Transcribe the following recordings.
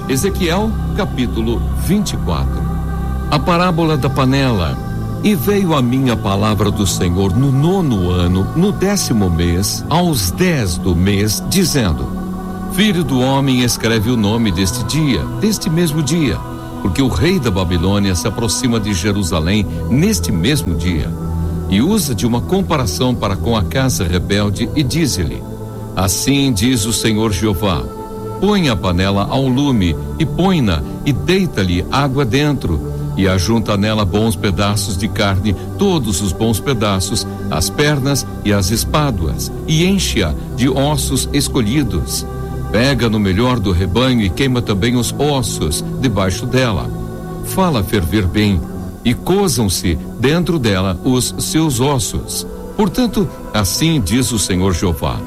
Ezequiel, capítulo 24. A parábola da panela. E veio a mim a palavra do Senhor no 9º ano, no 10º mês, aos 10 do mês, dizendo: Filho do homem, escreve o nome deste dia, deste mesmo dia, porque o rei da Babilônia se aproxima de Jerusalém neste mesmo dia. E usa de uma comparação para com a casa rebelde e diz-lhe: Assim diz o Senhor Jeová: Põe a panela ao lume e põe-na e deita-lhe água dentro e ajunta nela bons pedaços de carne, todos os bons pedaços, as pernas e as espáduas, e enche-a de ossos escolhidos. Pega no melhor do rebanho e queima também os ossos debaixo dela. Fala ferver bem e cozam-se dentro dela os seus ossos. Portanto, assim diz o Senhor Jeová: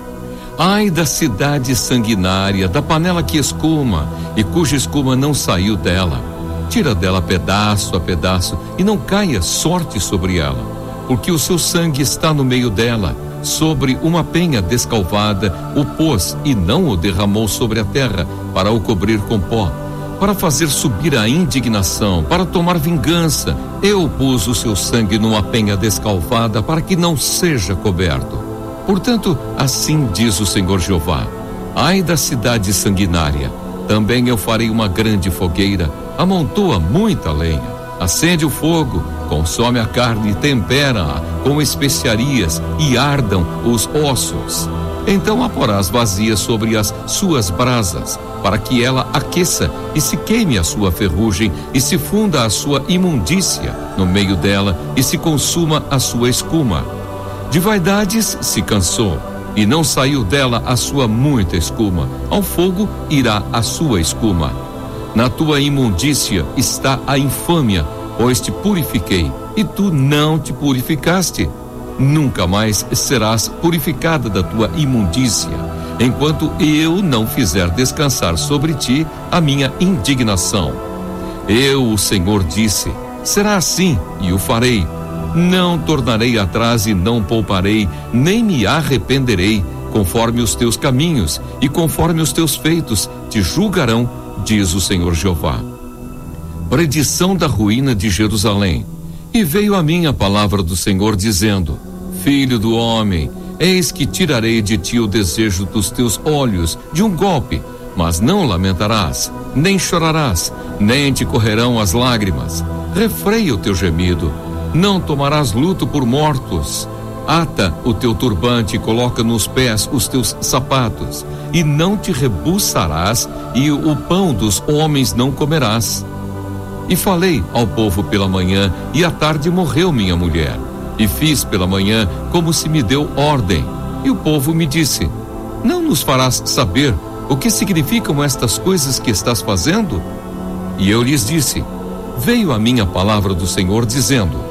Ai da cidade sanguinária, da panela que escuma e cuja escuma não saiu dela. Tira dela pedaço a pedaço e não caia sorte sobre ela, porque o seu sangue está no meio dela. Sobre uma penha descalvada o pôs e não o derramou sobre a terra para o cobrir com pó, para fazer subir a indignação, para tomar vingança. Eu pus o seu sangue numa penha descalvada para que não seja coberto. Portanto, assim diz o Senhor Jeová: Ai da cidade sanguinária, também eu farei uma grande fogueira, amontoa muita lenha, acende o fogo, consome a carne, tempera-a com especiarias e ardam os ossos. Então a porás vazia sobre as suas brasas, para que ela aqueça e se queime a sua ferrugem e se funda a sua imundícia no meio dela e se consuma a sua escuma. De vaidades se cansou e não saiu dela a sua muita escuma. Ao fogo irá a sua escuma. Na tua imundícia está a infâmia, pois te purifiquei e tu não te purificaste. Nunca mais serás purificada da tua imundícia, enquanto eu não fizer descansar sobre ti a minha indignação. Eu, o Senhor, disse: será assim e o farei. Não tornarei atrás e não pouparei, nem me arrependerei. Conforme os teus caminhos e conforme os teus feitos te julgarão, diz o Senhor Jeová. Predição da ruína de Jerusalém. E veio a mim a palavra do Senhor dizendo: Filho do homem, eis que tirarei de ti o desejo dos teus olhos de um golpe, mas não lamentarás, nem chorarás, nem te correrão as lágrimas. Refreia o teu gemido, não tomarás luto por mortos. Ata o teu turbante e coloca nos pés os teus sapatos, e não te rebuçarás, e o pão dos homens não comerás. E falei ao povo pela manhã, e à tarde morreu minha mulher. E fiz pela manhã como se me deu ordem. E o povo me disse: não nos farás saber o que significam estas coisas que estás fazendo? E eu lhes disse: veio a mim a palavra do Senhor dizendo: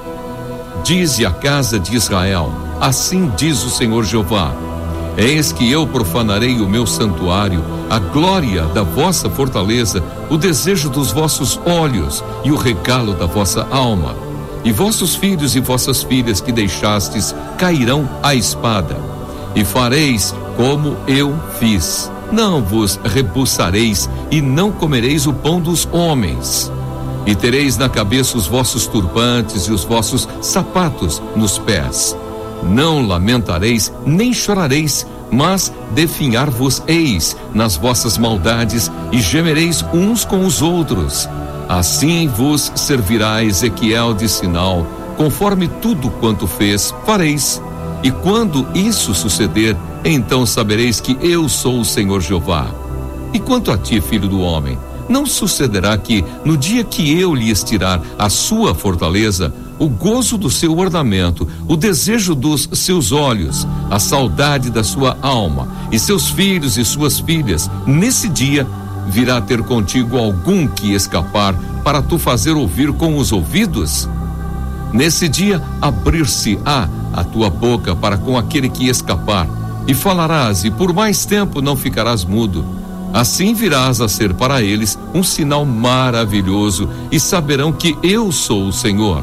dize à casa de Israel: assim diz o Senhor Jeová: eis que eu profanarei o meu santuário, a glória da vossa fortaleza, o desejo dos vossos olhos e o regalo da vossa alma. E vossos filhos e vossas filhas que deixastes cairão à espada. E fareis como eu fiz. Não vos rebuçareis e não comereis o pão dos homens. E tereis na cabeça os vossos turbantes e os vossos sapatos nos pés. Não lamentareis, nem chorareis, mas definhar-vos-eis nas vossas maldades e gemereis uns com os outros. Assim vos servirá Ezequiel de sinal, conforme tudo quanto fez, fareis. E quando isso suceder, então sabereis que eu sou o Senhor Jeová. E quanto a ti, filho do homem, não sucederá que, no dia que eu lhes tirar a sua fortaleza, o gozo do seu ornamento, o desejo dos seus olhos, a saudade da sua alma, e seus filhos e suas filhas, nesse dia virá ter contigo algum que escapar, para tu fazer ouvir com os ouvidos? Nesse dia abrir-se-á a tua boca para com aquele que escapar, e falarás, e por mais tempo não ficarás mudo. Assim virás a ser para eles um sinal maravilhoso, e saberão que eu sou o Senhor.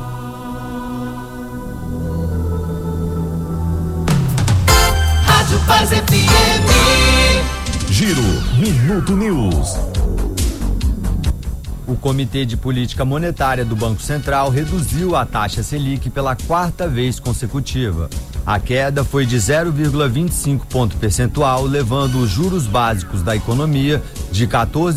Rádio Paz FM. Giro Minuto News. O Comitê de Política Monetária do Banco Central reduziu a taxa Selic pela 4ª vez consecutiva. A queda foi de 0,25 ponto percentual, levando os juros básicos da economia de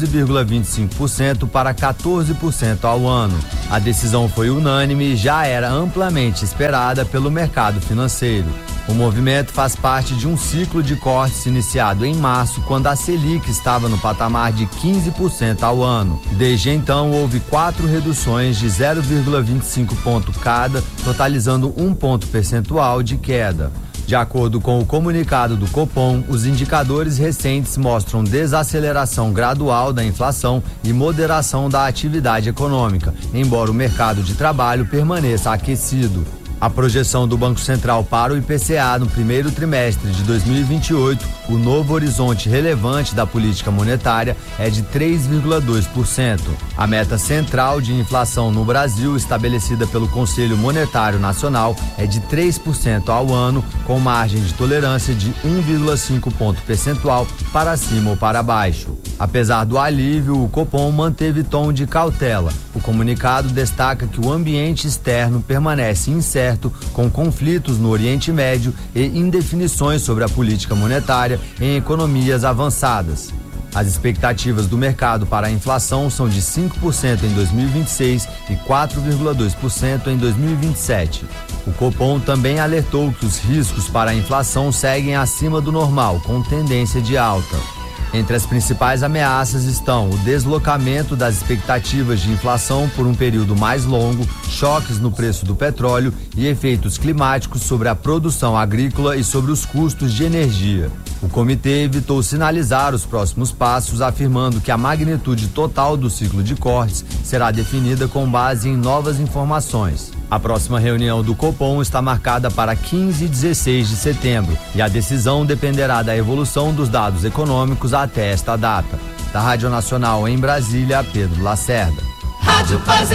14,25% para 14% ao ano. A decisão foi unânime e já era amplamente esperada pelo mercado financeiro. O movimento faz parte de um ciclo de cortes iniciado em março, quando a Selic estava no patamar de 15% ao ano. Desde então, houve 4 reduções de 0,25 ponto cada, totalizando 1 ponto percentual de queda. De acordo com o comunicado do Copom, os indicadores recentes mostram desaceleração gradual da inflação e moderação da atividade econômica, embora o mercado de trabalho permaneça aquecido. A projeção do Banco Central para o IPCA no primeiro trimestre de 2028, o novo horizonte relevante da política monetária, é de 3,2%. A meta central de inflação no Brasil, estabelecida pelo Conselho Monetário Nacional, é de 3% ao ano, com margem de tolerância de 1,5 ponto percentual para cima ou para baixo. Apesar do alívio, o Copom manteve tom de cautela. O comunicado destaca que o ambiente externo permanece incerto, com conflitos no Oriente Médio e indefinições sobre a política monetária em economias avançadas. As expectativas do mercado para a inflação são de 5% em 2026 e 4,2% em 2027. O Copom também alertou que os riscos para a inflação seguem acima do normal, com tendência de alta. Entre as principais ameaças estão o deslocamento das expectativas de inflação por um período mais longo, choques no preço do petróleo e efeitos climáticos sobre a produção agrícola e sobre os custos de energia. O comitê evitou sinalizar os próximos passos, afirmando que a magnitude total do ciclo de cortes será definida com base em novas informações. A próxima reunião do Copom está marcada para 15 e 16 de setembro e a decisão dependerá da evolução dos dados econômicos até esta data. Da Rádio Nacional em Brasília, Pedro Lacerda. Rádio Paz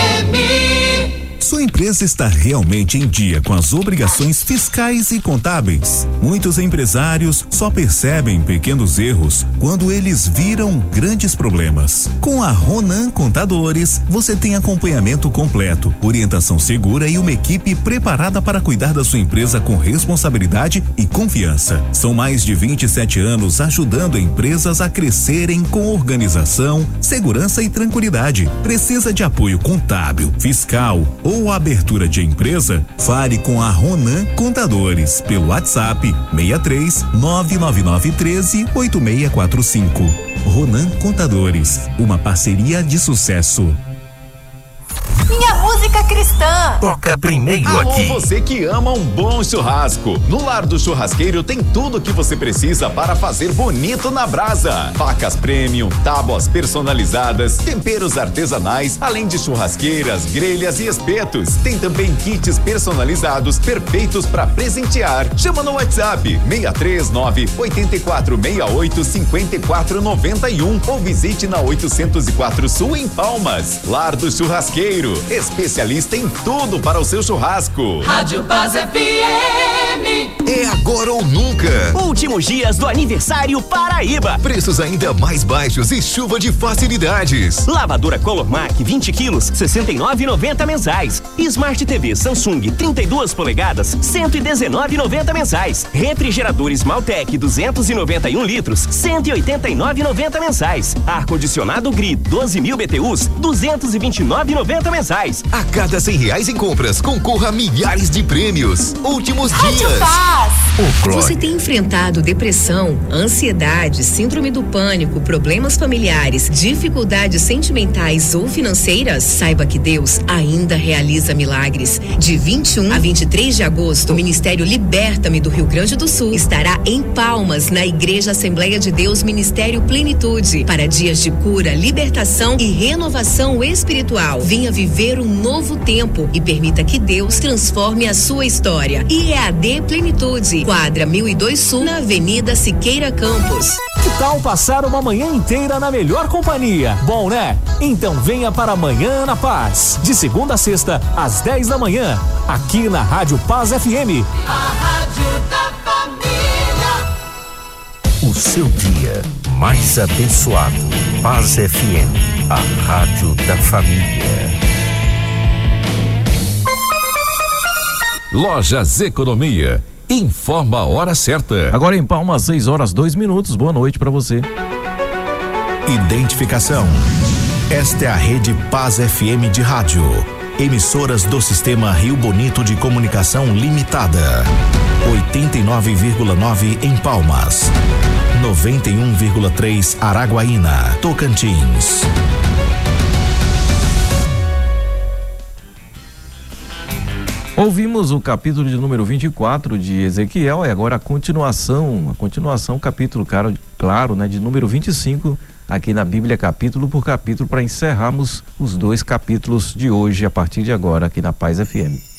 FM. Sua empresa está realmente em dia com as obrigações fiscais e contábeis? Muitos empresários só percebem pequenos erros quando eles viram grandes problemas. Com a Ronan Contadores, você tem acompanhamento completo, orientação segura e uma equipe preparada para cuidar da sua empresa com responsabilidade e confiança. São mais de 27 anos ajudando empresas a crescerem com organização, segurança e tranquilidade. Precisa de apoio contábil, fiscal ou abertura de empresa? Fale com a Ronan Contadores pelo WhatsApp 63 999 13 8645. Ronan Contadores, uma parceria de sucesso. Minha música cristã. Toca primeiro aqui. Você que ama um bom churrasco. No Lar do Churrasqueiro tem tudo o que você precisa para fazer bonito na brasa. Facas premium, tábuas personalizadas, temperos artesanais, além de churrasqueiras, grelhas e espetos. Tem também kits personalizados perfeitos para presentear. Chama no WhatsApp 639 8468 5491 ou visite na 804 Sul em Palmas. Lar do Churrasqueiro, especialista em tudo para o seu churrasco. Rádio Paz FM. É agora ou nunca. Últimos dias do aniversário Paraíba. Preços ainda mais baixos e chuva de facilidades. Lavadora Colormac 20 quilos, R$ 69,90 mensais. Smart TV Samsung 32 polegadas, R$ 119,90 mensais. Refrigeradores Maltec 291 litros, R$ 189,90 mensais. Ar-condicionado Gri 12.000 BTUs, R$ 229,90 mensais. A cada R$100 em compras, concorra a milhares de prêmios. Últimos dias. Você tem enfrentado depressão, ansiedade, síndrome do pânico, problemas familiares, dificuldades sentimentais ou financeiras? Saiba que Deus ainda realiza milagres. De 21 a 23 de agosto, o Ministério Liberta-me do Rio Grande do Sul estará em Palmas, na Igreja Assembleia de Deus Ministério Plenitude, para dias de cura, libertação e renovação espiritual. Venha viver um novo tempo e permita que Deus transforme a sua história. IEAD Plenitude, quadra 1002 Sul, na Avenida Siqueira Campos. Que tal passar uma manhã inteira na melhor companhia? Bom, né? Então venha para Manhã na Paz, de segunda a sexta, às 10 da manhã, aqui na Rádio Paz FM. A Rádio da Família. O seu dia mais abençoado. Paz FM, a rádio da família. Lojas Economia. Informa a hora certa. Agora em Palmas, 6h02. Boa noite para você. Identificação. Esta é a Rede Paz FM de rádio. Emissoras do Sistema Rio Bonito de Comunicação Limitada. 89,9 em Palmas. 91,3 Araguaína, Tocantins. Ouvimos o capítulo de número 24 de Ezequiel e agora a continuação, capítulo, claro, né, de número 25, aqui na Bíblia, capítulo por capítulo, para encerrarmos os 2 capítulos de hoje, a partir de agora, aqui na Paz FM.